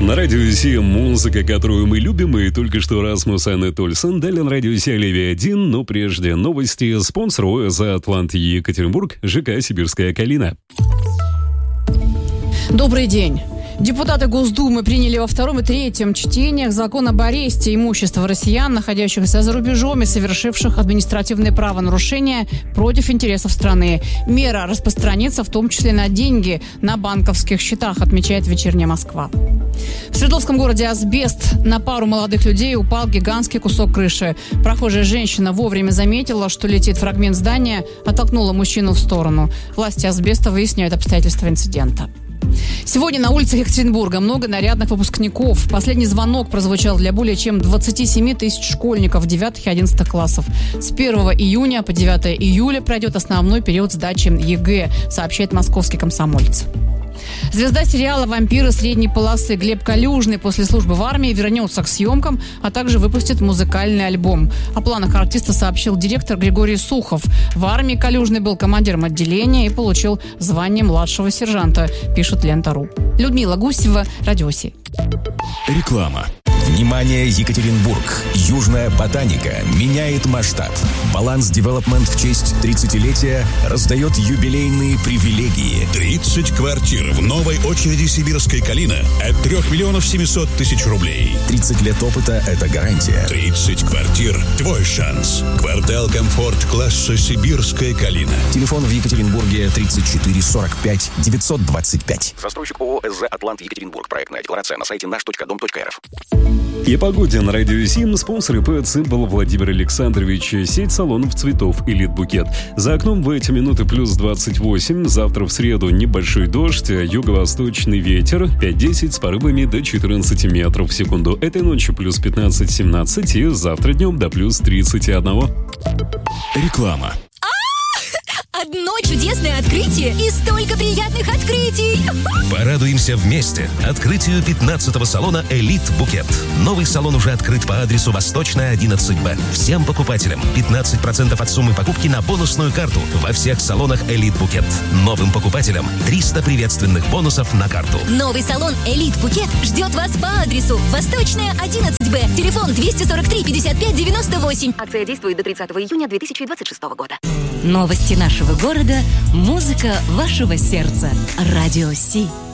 На радио Си музыка, которую мы любим, и только что Расмус Анатольсон. Далее на радио Си Оливия-1, но прежде новости. Спонсор ОС «Атлант Екатеринбург», ЖК «Сибирская калина». Добрый день. Депутаты Госдумы приняли во втором и третьем чтениях закон об аресте имущества россиян, находящихся за рубежом и совершивших административные правонарушения против интересов страны. Мера распространится в том числе на деньги на банковских счетах, отмечает «Вечерняя Москва». В Свердловском городе Асбест на пару молодых людей упал гигантский кусок крыши. Прохожая женщина вовремя заметила, что летит фрагмент здания, оттолкнула мужчину в сторону. Власти Асбеста выясняют обстоятельства инцидента. Сегодня на улицах Екатеринбурга много нарядных выпускников. Последний звонок прозвучал для более чем 27 тысяч школьников 9 и 11 классов. С 1 июня по 9 июля пройдет основной период сдачи ЕГЭ, сообщает московский «Комсомолец». Звезда сериала «Вампиры средней полосы» Глеб Калюжный после службы в армии вернется к съемкам, а также выпустит музыкальный альбом. О планах артиста сообщил директор Григорий Сухов. В армии Калюжный был командиром отделения и получил звание младшего сержанта, пишет Лента.ру. Людмила Гусева, Радио Си. Реклама. Внимание, Екатеринбург! Южная ботаника меняет масштаб. Баланс Девелопмент в честь 30-летия раздает юбилейные привилегии. 30 квартир в новой очереди «Сибирская калина» от 3 миллионов 700 тысяч рублей. 30 лет опыта – это гарантия. 30 квартир – твой шанс. Квартал «Комфорт» класса «Сибирская калина». Телефон в Екатеринбурге 34 45 925. Застройщик ООО «СЗ Атлант Екатеринбург». Проектная декларация на сайте наш.дом.рф. И погоде на радио Сим. Спонсор ИП «Цимбал» Владимир Александрович. Сеть салонов цветов «Элит Букет». За окном в эти минуты плюс 28. Завтра в среду небольшой дождь, юго-восточный ветер 5-10 с порывами до 14 метров в секунду. Этой ночью плюс 15-17 и завтра днем до плюс 31. Реклама. Одно чудесное открытие и столько приятных открытий! Порадуемся вместе открытию 15-го салона «Элит Букет». Новый салон уже открыт по адресу Восточная, 11Б. Всем покупателям 15% от суммы покупки на бонусную карту во всех салонах «Элит Букет». Новым покупателям 300 приветственных бонусов на карту. Новый салон «Элит Букет» ждет вас по адресу Восточная, 11Б. Телефон 243 55 98. Акция действует до 30 июня 2026 года. Новости нашего города, музыка вашего сердца. Радио Си.